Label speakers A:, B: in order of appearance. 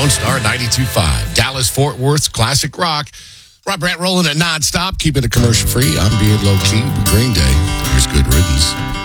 A: Lone Star 92.5. Dallas Fort Worth's classic rock. Rob Brandt rolling it nonstop, keeping it commercial free. I'm being low key with Green Day. Here's Good Riddance.